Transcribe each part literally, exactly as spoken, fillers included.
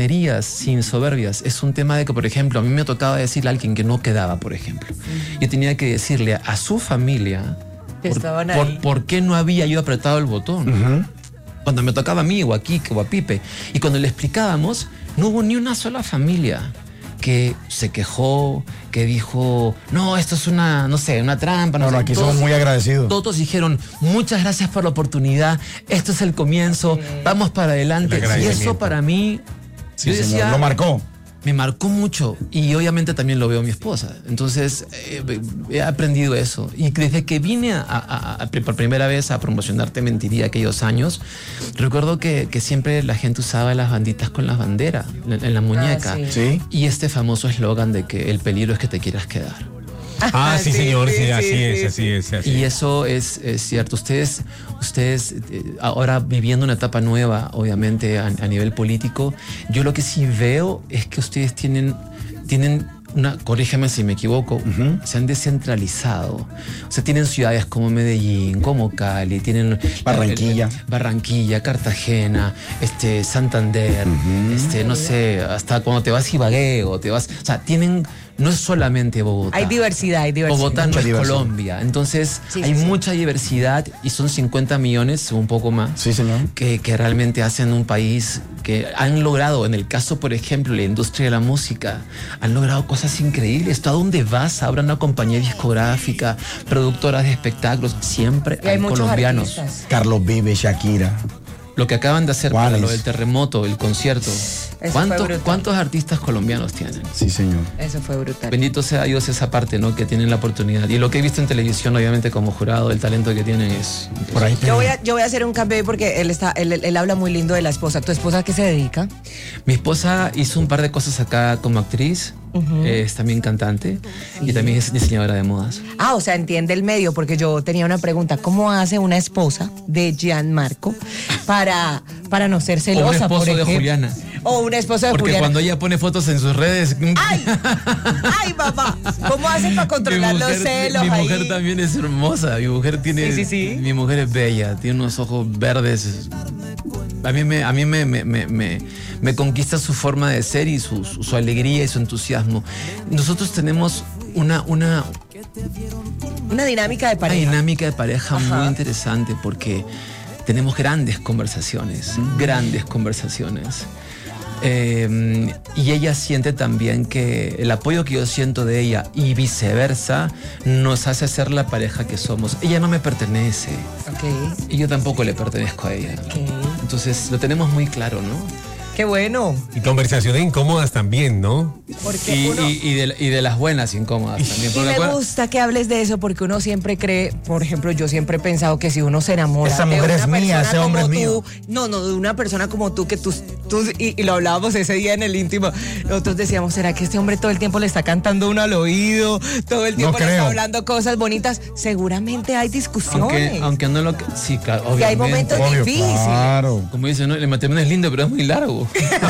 sin soberbias. Es un tema de que, por ejemplo, a mí me tocaba decirle a alguien que no quedaba, por ejemplo. Yo tenía que decirle a su familia por, por, por qué no había yo apretado el botón. Uh-huh. Cuando me tocaba a mí, o a Kike, o a Pipe. Y cuando le explicábamos, no hubo ni una sola familia que se quejó, que dijo, no, esto es una, no sé, una trampa. No, no, sé. aquí todos, somos muy agradecidos. Todos dijeron, muchas gracias por la oportunidad, esto es el comienzo, sí. vamos para adelante. Y eso para mí, sí, yo decía, señor, lo marcó. Me marcó mucho y obviamente también lo veo mi esposa. Entonces eh, he aprendido eso. Y desde que vine a, a, a, por primera vez a promocionar Te Mentiría aquellos años, recuerdo que, que siempre la gente usaba las banditas con las banderas en, en la muñeca. Ah, sí. ¿Sí? Y este famoso eslogan de que el peligro es que te quieras quedar. Ah, sí, sí, señor, sí, sí, así, sí, es, sí, así es, así es. Y eso es, es cierto. Ustedes, ustedes eh, ahora viviendo una etapa nueva, obviamente, a, a nivel político, yo lo que sí veo es que ustedes tienen, tienen una, corrígeme si me equivoco, uh-huh. se han descentralizado. O sea, tienen ciudades como Medellín, como Cali, tienen Barranquilla, eh, Barranquilla, Cartagena, este, Santander, uh-huh. este, no sé, hasta cuando te vas a Ibagué o te vas, o sea, tienen. No es solamente Bogotá. Hay diversidad, hay diversidad. Bogotá no mucha es diversidad. Colombia. Entonces, sí, hay sí, mucha sí. diversidad y son cincuenta millones, un poco más, sí, señor. Que, que realmente hacen un país que han logrado, en el caso, por ejemplo, la industria de la música, han logrado cosas increíbles. Tú a dónde vas, habrá una compañía discográfica, productoras de espectáculos, siempre y hay, hay colombianos. Artistas. Carlos Vives, Shakira. Lo que acaban de hacer ¿Cuáles? para lo del terremoto, el concierto. ¿Cuántos, ¿Cuántos artistas colombianos tienen? Sí, señor. Eso fue brutal. Bendito sea Dios esa parte, ¿no? Que tienen la oportunidad. Y lo que he visto en televisión, obviamente, como jurado, el talento que tienen es... Por ahí yo, voy a, yo voy a hacer un cambio porque él, está, él, él, él habla muy lindo de la esposa. ¿Tu esposa a qué se dedica? Mi esposa hizo un par de cosas acá como actriz. Uh-huh. eh, es también cantante sí. y también es diseñadora de modas. Ah, o sea, entiende el medio, porque yo tenía una pregunta. ¿Cómo hace una esposa de Gianmarco para, para no ser celosa? O un esposo por de ejemplo? Juliana. O una esposa de Porque Juliana. cuando ella pone fotos en sus redes... ¡Ay! ¡Ay, mamá! ¿Cómo hace para controlar mujer, los celos Mi ahí? mujer también es hermosa. Mi mujer tiene... Sí, sí, sí. Mi mujer es bella. Tiene unos ojos verdes. A mí me, a mí me, me, me, me, me conquista su forma de ser y su, su, su alegría y su entusiasmo. Nosotros tenemos una... una Una dinámica de pareja. Una dinámica de pareja Ajá. muy interesante porque tenemos grandes conversaciones, mm. grandes conversaciones. Eh, y ella siente también que el apoyo que yo siento de ella y viceversa nos hace ser la pareja que somos. Ella no me pertenece. Okay. Y yo tampoco le pertenezco a ella. Okay. Entonces lo tenemos muy claro, ¿no? ¡Qué bueno! Y conversaciones incómodas también, ¿no? Porque y, uno... y, y, de, y de las buenas incómodas también. Y me acuerdo... gusta que hables de eso porque uno siempre cree, por ejemplo, yo siempre he pensado que si uno se enamora esa de mujer una es mía, ese hombre es mío. Tú, no, no, de una persona como tú que tú, tú y, y lo hablábamos ese día en el íntimo, nosotros decíamos, ¿será que este hombre todo el tiempo le está cantando uno al oído? Todo el tiempo no le creo. está hablando cosas bonitas. Seguramente hay discusiones. Aunque, aunque no lo... Sí, claro, obviamente. Y hay momentos Obvio, difíciles. Claro. Como dicen, ¿no? El matrimonio es lindo, pero es muy largo.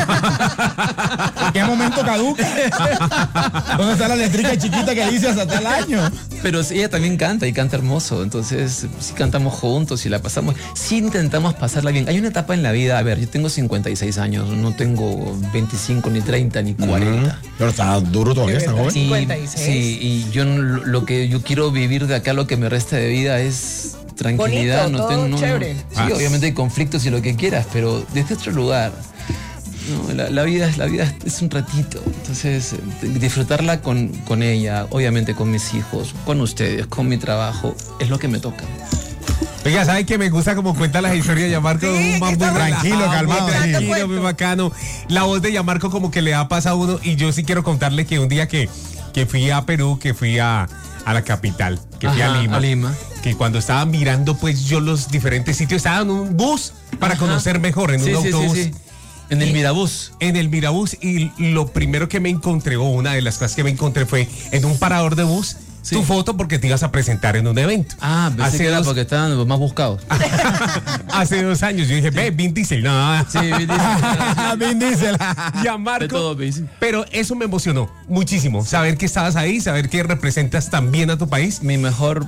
¿En qué momento caduca? ¿Dónde está la letrica chiquita que dice hasta tal año? Pero ella también canta y canta hermoso. Entonces, sí cantamos juntos y la pasamos. Sí intentamos pasarla bien. Hay una etapa en la vida, a ver, yo tengo cincuenta y seis años, no tengo veinticinco, ni treinta, ni cuarenta. Uh-huh. Pero está duro todavía, está joven. Sí, cincuenta y seis. sí, y yo lo que yo quiero vivir de acá, lo que me resta de vida es tranquilidad. Bonito, no tengo, no, chévere. Sí, Ah. obviamente hay conflictos y lo que quieras, pero desde otro lugar. No, la, la vida, la vida es un ratito, entonces disfrutarla con, con ella, obviamente con mis hijos, con ustedes, con mi trabajo, es lo que me toca. Oiga, ¿sabe que me gusta como cuenta las historias de Gianmarco? Sí, un man muy tranquilo, relajado, calmado, muy sí. tranquilo, muy bacano. La voz de Gianmarco como que le da paz a uno. Y yo sí quiero contarle que un día que, que fui a Perú, que fui a, a la capital, que fui Ajá, a Lima, a Lima, que cuando estaba mirando pues yo los diferentes sitios, estaba en un bus para Ajá. conocer mejor, en sí, un sí, autobús. sí, sí. En el Y- Mirabús. En el Mirabús, y lo primero que me encontré, o una de las cosas que me encontré fue en un parador de bus, Sí. tu foto porque te ibas a presentar en un evento. Ah, pensé Hace que era dos- porque estaban los más buscados. Hace dos años yo dije, ve, Vin Diesel, no. Sí, Vin Diesel. Vin Diesel. Gianmarco. De todo, Vin Diesel. Pero eso me emocionó muchísimo. Saber que estabas ahí, saber que representas tan bien a tu país. Mi mejor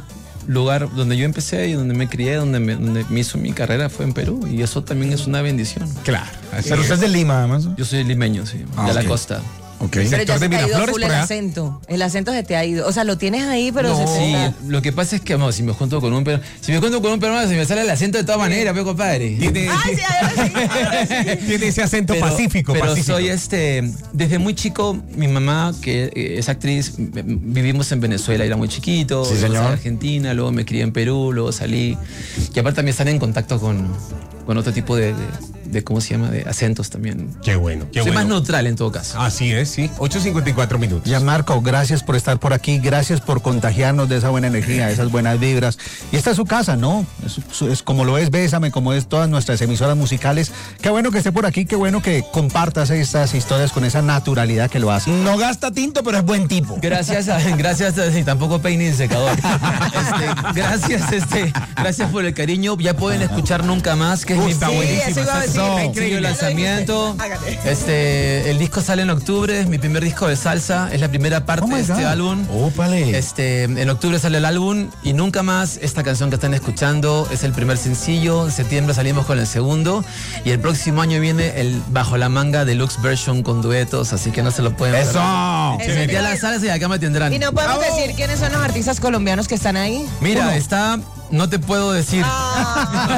lugar donde yo empecé y donde me crié, donde me, donde me hizo mi carrera fue en Perú. Y eso también es una bendición. Claro. Pero usted es de Lima, además. Yo soy limeño, sí, Ah, de ok. la costa. Okay. Pero ya sector se de te ha ido Miraflores, full por el allá. acento. El acento se te ha ido. O sea, lo tienes ahí, pero No, se te sí, está- lo que pasa es que, vamos, si me junto con un peruano, si me junto con un peruano, se me sale el acento de todas maneras, pues, compadre. Tiene, Ay, sí, ahora sí, ahora sí. tiene ese acento Pero- pacífico. Pero pacífico. soy este, desde muy chico, mi mamá, que eh, es actriz, m- m- vivimos en Venezuela, era muy chiquito, Sí, luego señor. salí a Argentina, luego me crié en Perú, luego salí. Y aparte también están en contacto con, con otro tipo de, de, de, ¿cómo se llama?, de acentos también. Qué bueno, qué Soy bueno. más neutral en todo caso. Así es, sí. ocho cincuenta y cuatro minutos. Ya Marco, gracias por estar por aquí, gracias por contagiarnos de esa buena energía, de esas buenas vibras. Y esta es su casa, ¿no? Es, su- es como lo es Bésame, como es todas nuestras emisoras musicales. Qué bueno que esté por aquí, qué bueno que compartas estas historias con esa naturalidad que lo hace. No gasta tinto, pero es buen tipo. Gracias, a, gracias, a, y tampoco peine ni secador. Este, gracias, este, gracias por el cariño. Ya pueden escuchar Nunca Más, que es Uh, mi está primer buenísima, eso iba a decir. está sencillo increíble. lanzamiento. Hágale. Este, el disco sale en octubre, es mi primer disco de salsa, es la primera parte Oh my de este God. álbum. Ópale. Este, en octubre sale el álbum y Nunca Más, esta canción que están escuchando, es el primer sencillo. En septiembre salimos con el segundo y el próximo año viene el Bajo la Manga Deluxe Version con duetos, así que no se lo pueden perder. Eso. Se metí a la salsa y acá me tendrán. Y no podemos Bravo. decir quiénes son los artistas colombianos que están ahí. Mira, está, no te puedo decir. Ah.